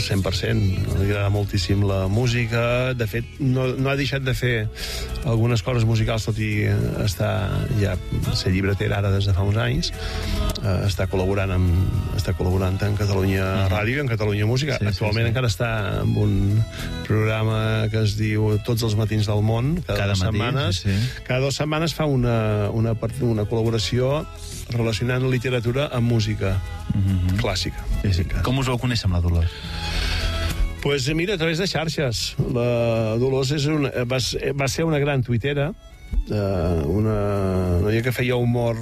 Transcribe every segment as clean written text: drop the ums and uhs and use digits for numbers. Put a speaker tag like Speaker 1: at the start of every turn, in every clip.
Speaker 1: 100%. Li agrada moltíssim la música. De fet, no ha deixat de fer algunes coses musicals, tot i ser llibretera ara des de fa uns anys. Està col·laborant en Catalunya Ràdio i en Catalunya Música. Actualment encara està en un programa que es diu Tots els matins del món, cada 2 setmanes. Cada 2 setmanes fa una col·laboració relacionant literatura amb música clàssica.
Speaker 2: Com us vau conèixer amb la Dolors?
Speaker 1: Pues mira, a través de xarxes. La Dolors va ser una gran tuitera, una noia que feia humor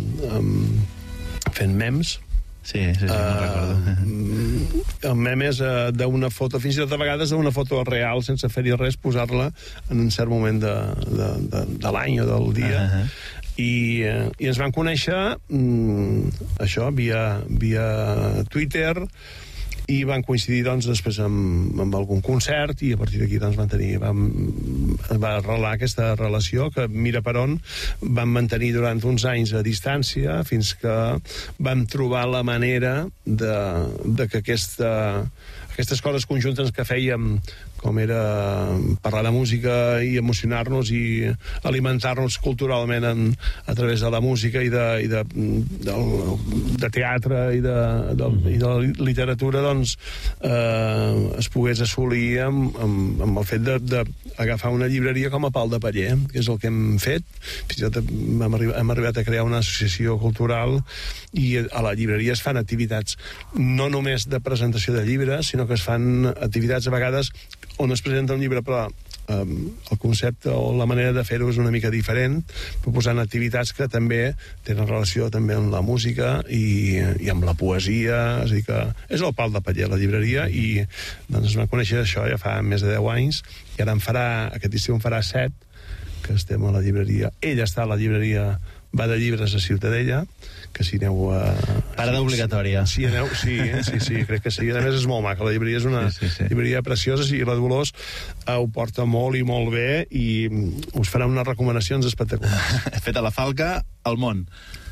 Speaker 1: fent memes.
Speaker 2: Sí, me'n recordo.
Speaker 1: El meme és d'una foto, fins i tot a vegades d'una foto real, sense fer-hi res, posar-la en un cert moment de l'any o del dia. I ens vam conèixer això, via Twitter, i van coincidir doncs, després amb algun concert, i a partir d'aquí doncs, va arrelar aquesta relació que, mira per on, vam mantenir durant uns anys a distància, fins que vam trobar la manera de que aquestes coses conjuntes que fèiem, com era parlar de música i emocionar-nos i alimentar-nos culturalment a través de la música i de teatre i de la literatura, doncs es pogués assolir amb el fet d'agafar una llibreria com a pal de paller, que és el que hem fet. Fins i tot hem arribat a crear una associació cultural, i a la llibreria es fan activitats no només de presentació de llibres, sinó que es fan activitats a vegades on es presenta un llibre, però el concepte o la manera de fer-ho és una mica diferent, proposant activitats que també tenen relació també amb la música i amb la poesia. És a dir, que és el pal de paller, la llibreria, i doncs es va conèixer això ja fa més de 10 anys, i ara aquest estiu en farà 7, que estem a la llibreria. Ella està a la llibreria Va de Llibres a Ciutadella, que si aneu a...
Speaker 2: Parada obligatòria.
Speaker 1: Sí, crec que sí. A més, és molt maca. La llibreria és una llibreria preciosa, i la Dolors ho porta molt i molt bé, i us farà unes recomanacions espectaculars.
Speaker 2: Fet a la falca, al món.